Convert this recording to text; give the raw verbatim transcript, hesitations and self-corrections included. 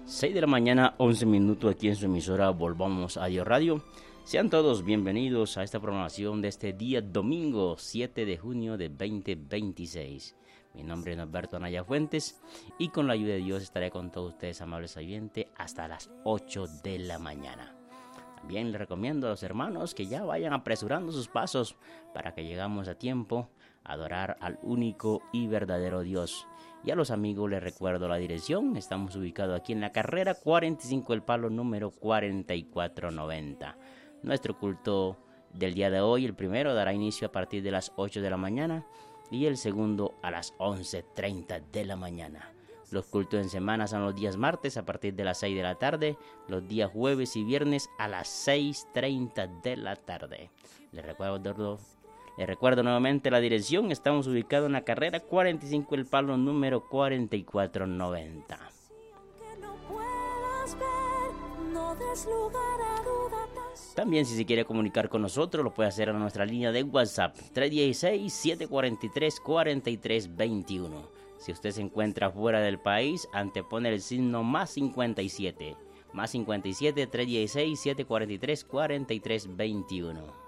seis de la mañana, once minutos aquí en su emisora Volvamos a Dios Radio. Sean todos bienvenidos a esta programación de este día domingo siete de junio de veinte veintiséis. Mi nombre es Norberto Anaya Fuentes y con la ayuda de Dios estaré con todos ustedes, amables oyentes, hasta las ocho de la mañana. También les recomiendo a los hermanos que ya vayan apresurando sus pasos para que llegamos a tiempo a adorar al único y verdadero Dios. Y a los amigos les recuerdo la dirección. Estamos ubicados aquí en la carrera cuarenta y cinco El Palo, número cuarenta y cuatro noventa. Nuestro culto del día de hoy, el primero, dará inicio a partir de las ocho de la mañana y el segundo a las once treinta de la mañana. Los cultos en semana son los días martes a partir de las seis de la tarde, los días jueves y viernes a las seis treinta de la tarde. Les recuerdo, les recuerdo nuevamente la dirección. Estamos ubicados en la carrera cuarenta y cinco El Palo, número cuarenta y cuatro noventa. También si se quiere comunicar con nosotros lo puede hacer a nuestra línea de WhatsApp tres uno seis, siete cuatro tres, cuatro tres dos uno. Si usted se encuentra fuera del país, antepone el signo más cincuenta y siete. Más cincuenta y siete, tres uno seis, siete cuatro tres, cuatro tres dos uno.